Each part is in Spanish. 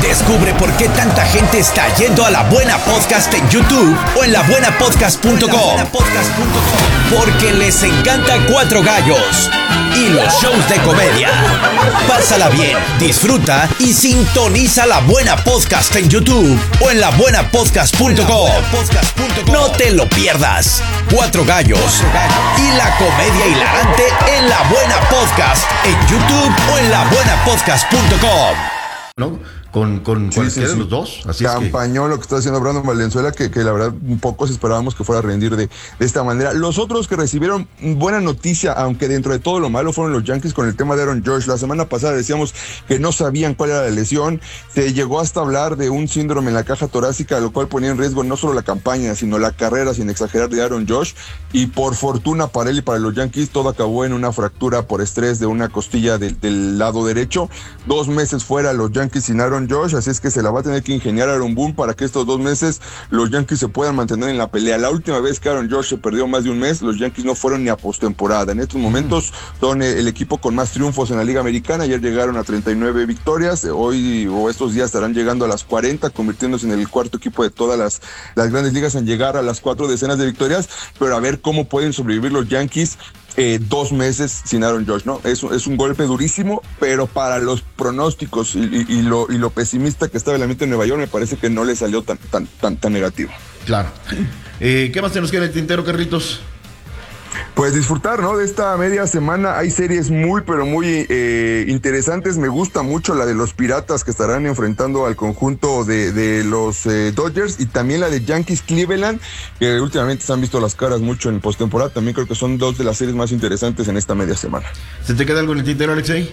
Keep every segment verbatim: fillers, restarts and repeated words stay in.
Descubre por qué tanta gente está yendo a La Buena Podcast en YouTube o en la buena podcast punto com. Porque les encanta Cuatro Gallos y los shows de comedia. Pásala bien, disfruta y sintoniza La Buena Podcast en YouTube o en la buena podcast punto com. No te lo pierdas. Cuatro Gallos y la comedia hilarante en La Buena Podcast en YouTube o en la buena podcast punto com. ¿No? Con, con sí, cualquiera sí, de sí. los dos. Así Campañón es que... lo que está haciendo Brandon Valenzuela, que, que la verdad pocos esperábamos que fuera a rendir de, de esta manera. Los otros que recibieron buena noticia, aunque dentro de todo lo malo, fueron los Yankees con el tema de Aaron Judge. La semana pasada decíamos que no sabían cuál era la lesión. Se llegó hasta hablar de un síndrome en la caja torácica, lo cual ponía en riesgo no solo la campaña, sino la carrera, sin exagerar, de Aaron Judge. Y por fortuna para él y para los Yankees, todo acabó en una fractura por estrés de una costilla de, del lado derecho. Dos meses fuera los Yankees sin Aaron Judge, así es que se la va a tener que ingeniar Aaron Boone para que estos dos meses los Yankees se puedan mantener en la pelea. La última vez que Aaron Judge se perdió más de un mes, los Yankees no fueron ni a postemporada. En estos momentos son el equipo con más triunfos en la Liga Americana. Ayer llegaron a treinta y nueve victorias, hoy o estos días estarán llegando a las cuarenta, convirtiéndose en el cuarto equipo de todas las, las grandes ligas en llegar a las cuatro decenas de victorias, pero a ver cómo pueden sobrevivir los Yankees Eh, dos meses sin Aaron Judge, ¿no? Es, es un golpe durísimo, pero para los pronósticos y, y, y, lo, y lo pesimista que estaba el ambiente en Nueva York, me parece que no le salió tan, tan, tan, tan negativo. Claro. Eh, ¿Qué más se nos queda en el tintero, Carlitos? Pues disfrutar, ¿no? De esta media semana hay series muy, pero muy eh, interesantes. Me gusta mucho la de los Piratas, que estarán enfrentando al conjunto de, de los eh, Dodgers, y también la de Yankees Cleveland, que últimamente se han visto las caras mucho en postemporada. También creo que son dos de las series más interesantes en esta media semana. ¿Se te queda algo en el tintero, Alexei?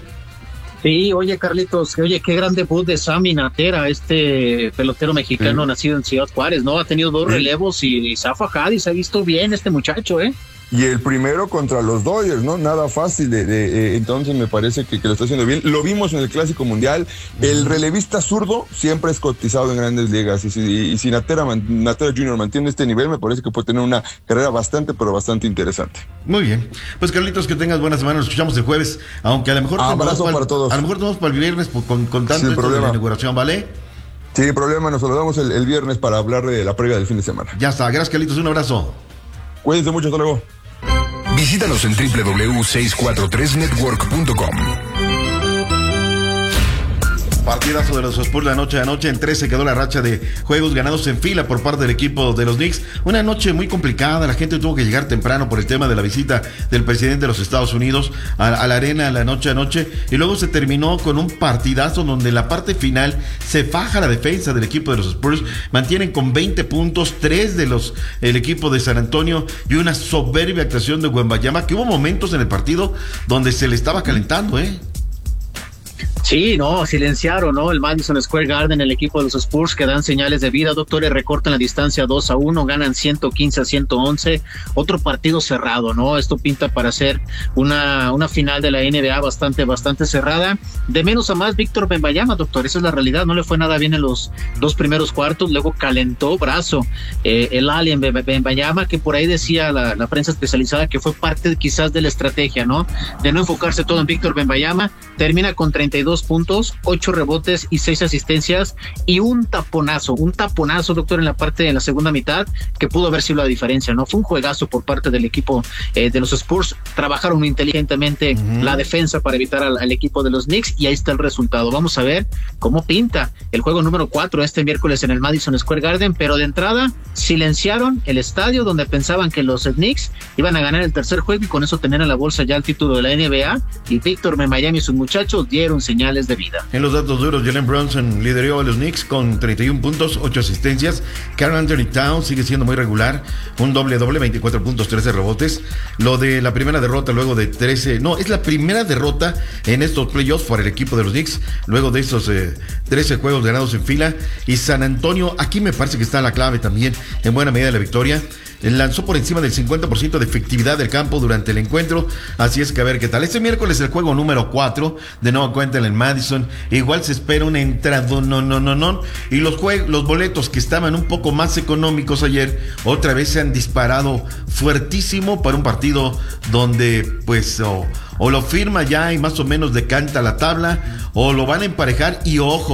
Sí, oye, Carlitos, oye, qué gran debut de Sammy Natera, este pelotero mexicano sí. nacido en Ciudad Juárez, ¿no? Ha tenido dos sí. relevos y, y se ha fajado y se ha visto bien este muchacho, ¿eh? Y el primero contra los Dodgers, ¿no? Nada fácil, de, de, de entonces me parece que, que lo está haciendo bien. Lo vimos en el Clásico Mundial. El relevista zurdo siempre es cotizado en Grandes Ligas, y si, y si Natera, Natera junior mantiene este nivel, me parece que puede tener una carrera bastante, pero bastante interesante. Muy bien. Pues Carlitos, que tengas buena semana. Nos escuchamos el jueves, aunque a lo mejor... Abrazo para el, todos. A lo mejor tenemos para el viernes con, con tanto esto de la inauguración, ¿vale? Sin problema, nos saludamos el, el viernes para hablar de la previa del fin de semana. Ya está. Gracias, Carlitos. Un abrazo. Cuídense mucho. Hasta luego. Visítanos en doble u doble u doble u punto seiscientos cuarenta y tres network punto com. Partidazo de los Spurs la noche de anoche. En trece quedó la racha de juegos ganados en fila por parte del equipo de los Knicks. Una noche muy complicada. La gente tuvo que llegar temprano por el tema de la visita del presidente de los Estados Unidos a, a la arena la noche a noche. Y luego se terminó con un partidazo donde en la parte final se faja la defensa del equipo de los Spurs. Mantienen con veinte puntos, tres de los el equipo de San Antonio, y una soberbia actuación de Wembanyama, que hubo momentos en el partido donde se le estaba calentando, ¿eh? Sí, no, silenciaron, ¿no? El Madison Square Garden, el equipo de los Spurs, que dan señales de vida. Doctores, recortan la distancia dos a uno, ganan ciento quince a ciento once. Otro partido cerrado, ¿no? Esto pinta para ser una, una final de la N B A bastante, bastante cerrada. De menos a más, Víctor Wembanyama, doctor, esa es la realidad. No le fue nada bien en los dos primeros cuartos, luego calentó brazo. Eh, el alien Wembanyama, que por ahí decía la, la prensa especializada que fue parte quizás de la estrategia, ¿no? De no enfocarse todo en Víctor Wembanyama. Termina con treinta y dos puntos, ocho rebotes y seis asistencias, y un taponazo, un taponazo, doctor, en la parte de la segunda mitad, que pudo haber sido la diferencia, ¿no? Fue un juegazo por parte del equipo eh, de los Spurs. Trabajaron inteligentemente uh-huh. la defensa para evitar al, al equipo de los Knicks, y ahí está el resultado. Vamos a ver cómo pinta el juego número cuatro este miércoles en el Madison Square Garden, pero de entrada silenciaron el estadio donde pensaban que los Knicks iban a ganar el tercer juego y con eso tener en la bolsa ya el título de la N B A, y Víctor Wembanyama y sus muchachos dieron señales de vida. En los datos duros, Jalen Brunson lideró a los Knicks con treinta y un puntos, ocho asistencias. Karl Anthony Towns sigue siendo muy regular, un doble doble, veinticuatro puntos, trece rebotes. Lo de la primera derrota luego de trece, no, es la primera derrota en estos playoffs para el equipo de los Knicks, luego de esos eh, trece juegos ganados en fila. Y San Antonio, aquí me parece que está la clave también, en buena medida de la victoria. Lanzó por encima del cincuenta por ciento de efectividad del campo durante el encuentro, así es que a ver qué tal. Este miércoles el juego número cuatro, de nueva cuenta en el Madison, igual se espera una entrada, no, no, no, no, y los, jue- los boletos que estaban un poco más económicos ayer, otra vez se han disparado fuertísimo para un partido donde pues o, o lo firma ya y más o menos decanta la tabla, o lo van a emparejar, y ojo,